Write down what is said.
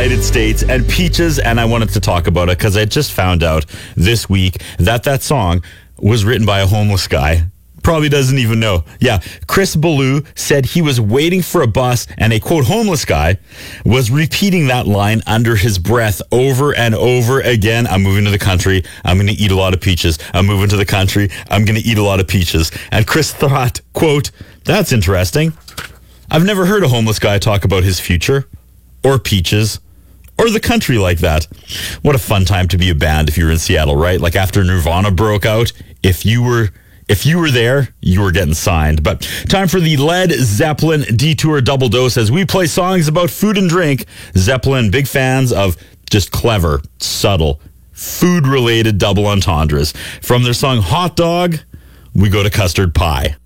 United States and Peaches, and I wanted to talk about it because I just found out this week that song was written by a homeless guy. Probably doesn't even know. Yeah, Chris Ballou said he was waiting for a bus and a, quote, homeless guy was repeating that line under his breath over and over again. I'm moving to the country. I'm going to eat a lot of peaches. I'm moving to the country. I'm going to eat a lot of peaches. And Chris thought, quote, that's interesting. I've never heard a homeless guy talk about his future or peaches or the country like that. What a fun time to be a band if you were in Seattle, right? Like after Nirvana broke out, if you were there, you were getting signed. But time for the Led Zeppelin Detour Double Dose as we play songs about food and drink. Zeppelin, big fans of just clever, subtle, food-related double entendres. From their song Hot Dog, we go to Custard Pie.